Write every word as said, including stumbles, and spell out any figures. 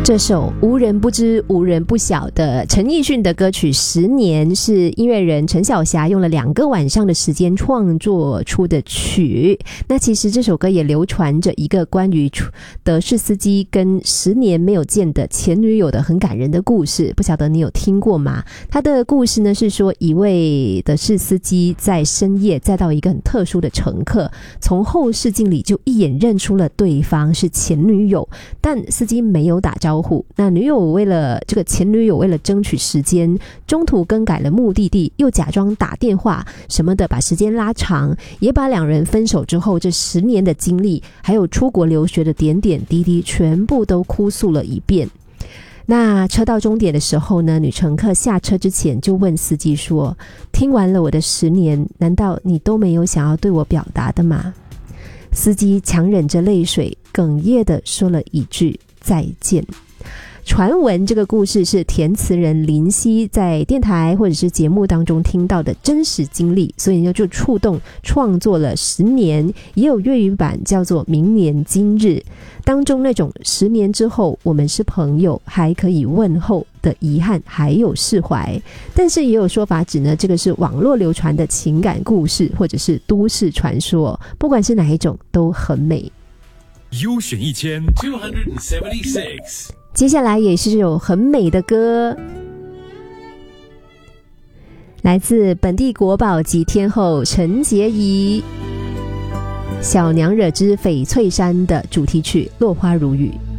这首无人不知无人不晓的陈奕迅的歌曲《十年》是音乐人陈小霞用了两个晚上的时间创作出的曲。那其实这首歌也流传着一个关于德士司机跟十年没有见的前女友的很感人的故事，不晓得你有听过吗？他的故事呢是说，一位德士司机在深夜载到一个很特殊的乘客，从后视镜里就一眼认出了对方是前女友，但司机没有打招呼。那女友为了这个前女友为了争取时间，中途更改了目的地，又假装打电话什么的，把时间拉长，也把两人分手之后这十年的经历，还有出国留学的点点滴滴全部都哭诉了一遍。那车到终点的时候呢，女乘客下车之前就问司机说，听完了我的十年，难道你都没有想要对我表达的吗？司机强忍着泪水哽咽地说了一句再见。传闻这个故事是填词人林夕在电台或者是节目当中听到的真实经历，所以呢就触动创作了十年，也有粤语版叫做明年今日，当中那种十年之后我们是朋友还可以问候的遗憾还有释怀。但是也有说法指呢，这个是网络流传的情感故事或者是都市传说，不管是哪一种都很美。 优选一千 two seventy-six， 接下来也是有很美的歌，来自本地国宝级天后陈洁仪，小娘惹之翡翠山的主题曲《落花如雨》。